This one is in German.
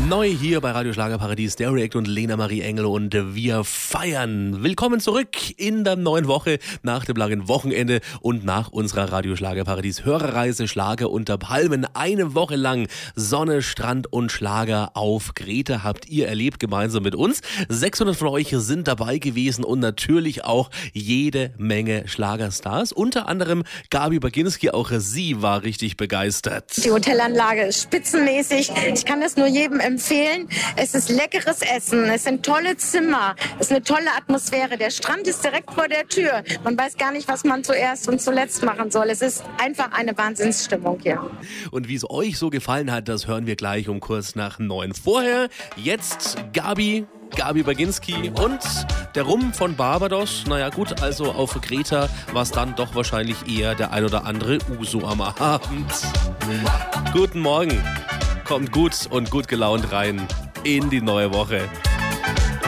Neu hier bei Radio Schlagerparadies, der React und Lena Marie Engel und wir feiern. Willkommen zurück in der neuen Woche nach dem langen Wochenende und nach unserer Radio Schlagerparadies Hörerreise Schlager unter Palmen. Eine Woche lang Sonne, Strand und Schlager auf Kreta habt ihr erlebt gemeinsam mit uns. 600 von euch sind dabei gewesen und natürlich auch jede Menge Schlagerstars. Unter anderem Gabi Baginski, auch sie war richtig begeistert. Die Hotelanlage ist spitzenmäßig. Ich kann das nur jedem empfehlen. Es ist leckeres Essen, es sind tolle Zimmer, es ist eine tolle Atmosphäre. Der Strand ist direkt vor der Tür. Man weiß gar nicht, was man zuerst und zuletzt machen soll. Es ist einfach eine Wahnsinnsstimmung hier. Und wie es euch so gefallen hat, das hören wir gleich um kurz nach 9. Vorher, jetzt Gabi Baginski und der Rum von Barbados. Naja gut, also auf Kreta war es dann doch wahrscheinlich eher der ein oder andere Uso am Abend. Guten Morgen, kommt gut und gut gelaunt rein in die neue Woche.